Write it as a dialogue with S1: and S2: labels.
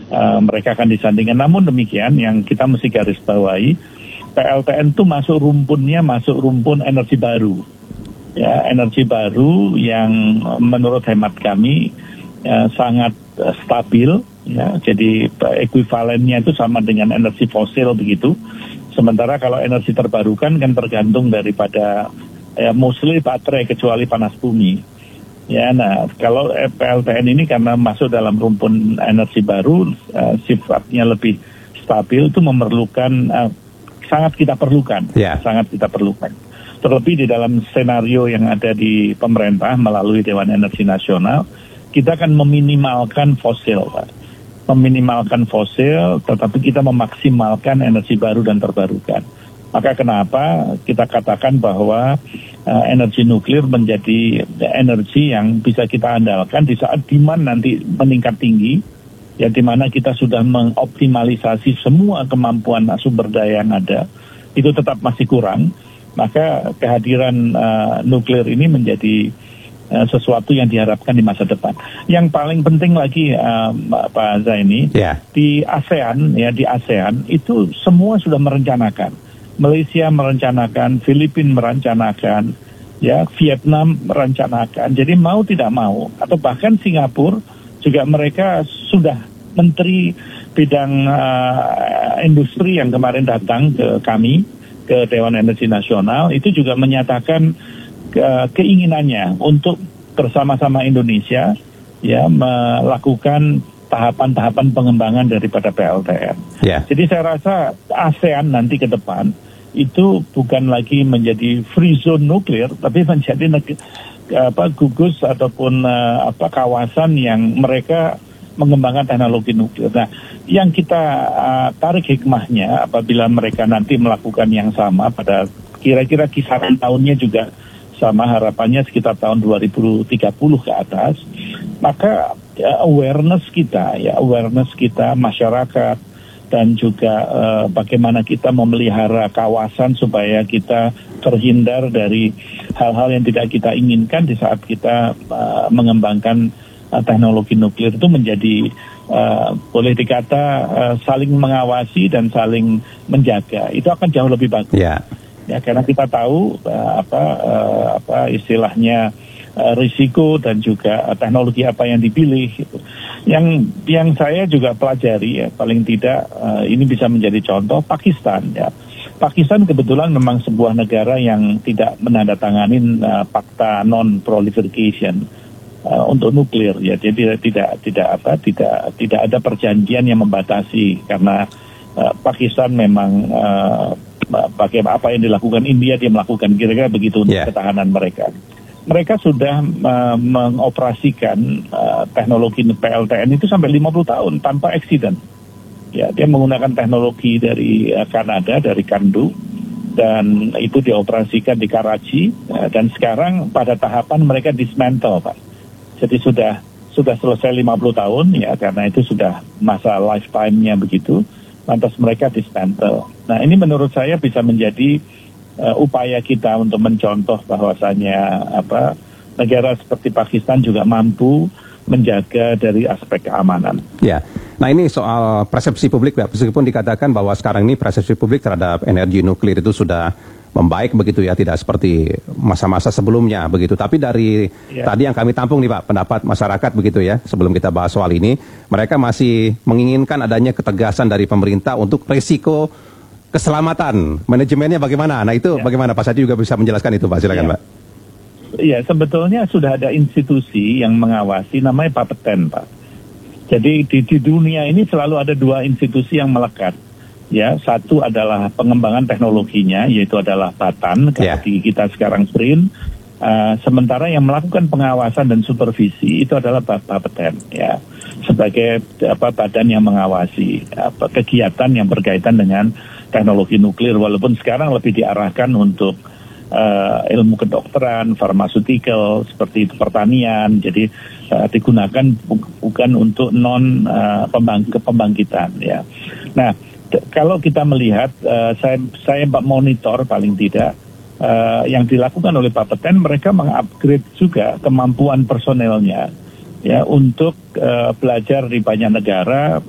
S1: mereka akan disandingkan. Namun demikian, yang kita mesti garis bawahi, PLTN itu masuk rumpun energi baru. Ya, energi baru yang menurut hemat kami sangat stabil. Ya, jadi ekuivalennya itu sama dengan energi fosil begitu. Sementara kalau energi terbarukan kan tergantung daripada mostly baterai kecuali panas bumi. Ya, nah kalau PLTN ini karena masuk dalam rumpun energi baru, sifatnya lebih stabil, itu memerlukan sangat kita perlukan. Terlebih di dalam skenario yang ada di pemerintah melalui Dewan Energi Nasional, kita akan meminimalkan fosil, Pak. Meminimalkan fosil, tetapi kita memaksimalkan energi baru dan terbarukan. Maka kenapa kita katakan bahwa energi nuklir menjadi energi yang bisa kita andalkan di saat demand nanti meningkat tinggi, ya di mana kita sudah mengoptimalisasi semua kemampuan sumber daya yang ada, itu tetap masih kurang, maka kehadiran nuklir ini menjadi sesuatu yang diharapkan di masa depan. Yang paling penting lagi Pak Zaini, di ASEAN itu semua sudah merencanakan. Malaysia merencanakan, Filipina merencanakan, ya Vietnam merencanakan. Jadi mau tidak mau, atau bahkan Singapura juga mereka sudah menteri bidang industri yang kemarin datang ke kami, ke Dewan Energi Nasional, itu juga menyatakan keinginannya untuk bersama-sama Indonesia ya melakukan tahapan-tahapan pengembangan daripada PLTN. Jadi saya rasa ASEAN nanti ke depan itu bukan lagi menjadi free zone nuklir, tapi menjadi gugus ataupun kawasan yang mereka mengembangkan teknologi nuklir. Nah, yang kita tarik hikmahnya apabila mereka nanti melakukan yang sama pada kira-kira kisaran tahunnya juga sama, harapannya sekitar tahun 2030 ke atas, maka awareness kita masyarakat dan juga bagaimana kita memelihara kawasan supaya kita terhindar dari hal-hal yang tidak kita inginkan di saat kita mengembangkan teknologi nuklir itu menjadi boleh dikata saling mengawasi dan saling menjaga. Itu akan jauh lebih bagus. Ya, karena kita tahu istilahnya risiko dan juga teknologi apa yang dipilih gitu. Yang saya juga pelajari ya, paling tidak ini bisa menjadi contoh Pakistan ya. Pakistan kebetulan memang sebuah negara yang tidak menandatangani fakta non-proliferation untuk nuklir ya. Jadi tidak ada perjanjian yang membatasi karena Pakistan memang bagaimana apa yang dilakukan India dia melakukan kira-kira begitu untuk ketahanan mereka. Mereka sudah mengoperasikan teknologi PLTN itu sampai 50 tahun tanpa accident. Ya, dia menggunakan teknologi dari Kanada, dari Kandu, dan itu dioperasikan di Karachi. Dan sekarang pada tahapan mereka dismantle, Pak. Jadi sudah selesai 50 tahun, ya karena itu sudah masa lifetime-nya begitu. Lantas mereka dismantle. Nah ini menurut saya bisa menjadi upaya kita untuk mencontoh bahwasanya negara seperti Pakistan juga mampu menjaga dari aspek keamanan. Ya, nah ini soal persepsi publik, ya. Meskipun dikatakan bahwa sekarang ini persepsi publik terhadap energi nuklir itu sudah membaik begitu ya, tidak seperti masa-masa sebelumnya begitu. Tapi dari tadi yang kami tampung nih Pak, pendapat masyarakat begitu ya, sebelum kita bahas soal ini, mereka masih menginginkan adanya ketegasan dari pemerintah untuk resiko keselamatan, manajemennya bagaimana? Nah itu bagaimana Pak Sadi juga bisa menjelaskan itu Pak, silakan Pak. Iya, sebetulnya sudah ada institusi yang mengawasi namanya Bapeten Pak. Jadi di dunia ini selalu ada dua institusi yang melekat. Ya, satu adalah pengembangan teknologinya, yaitu adalah Batan, kalau di kita sekarang BRIN. Sementara yang melakukan pengawasan dan supervisi itu adalah Bapeten, ya, sebagai badan yang mengawasi kegiatan yang berkaitan dengan teknologi nuklir, walaupun sekarang lebih diarahkan untuk ilmu kedokteran, farmaseutikal, seperti itu, pertanian, jadi digunakan bukan untuk pembangkitan, ya. Nah, kalau kita melihat, saya monitor paling tidak yang dilakukan oleh Bapeten, mereka mengupgrade juga kemampuan personelnya, ya, untuk belajar di banyak negara.